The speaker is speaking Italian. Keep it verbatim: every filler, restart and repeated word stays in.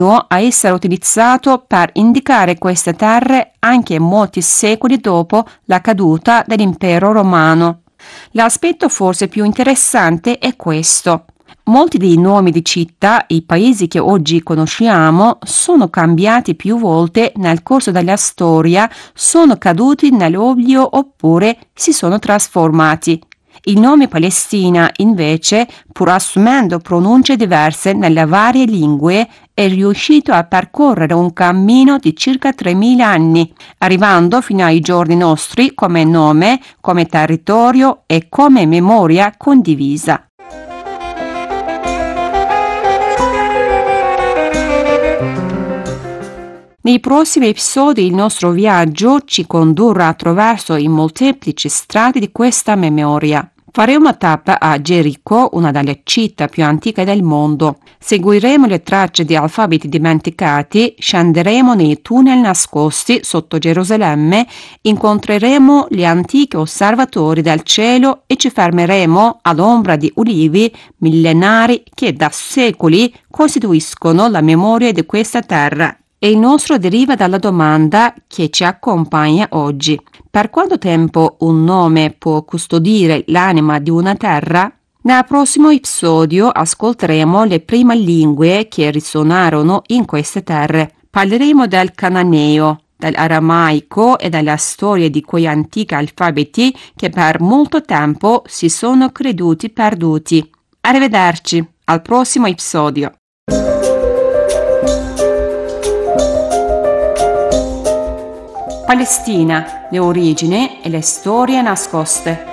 a essere utilizzato per indicare queste terre anche molti secoli dopo la caduta dell'impero romano. L'aspetto forse più interessante è questo. Molti dei nomi di città e paesi che oggi conosciamo sono cambiati più volte nel corso della storia, sono caduti nell'oblio oppure si sono trasformati. Il nome Palestina, invece, pur assumendo pronunce diverse nelle varie lingue, è riuscito a percorrere un cammino di circa tremila anni, arrivando fino ai giorni nostri come nome, come territorio e come memoria condivisa. Nei prossimi episodi il nostro viaggio ci condurrà attraverso i molteplici strati di questa memoria. Faremo tappa a Gerico, una delle città più antiche del mondo. Seguiremo le tracce di alfabeti dimenticati, scenderemo nei tunnel nascosti sotto Gerusalemme, incontreremo gli antichi osservatori del cielo e ci fermeremo all'ombra di ulivi millenari che da secoli costituiscono la memoria di questa terra. E il nostro deriva dalla domanda che ci accompagna oggi. Per quanto tempo un nome può custodire l'anima di una terra? Nel prossimo episodio ascolteremo le prime lingue che risuonarono in queste terre. Parleremo del cananeo, dell'aramaico e della storia di quei antichi alfabeti che per molto tempo si sono creduti perduti. Arrivederci, al prossimo episodio. Palestina, le origini e le storie nascoste.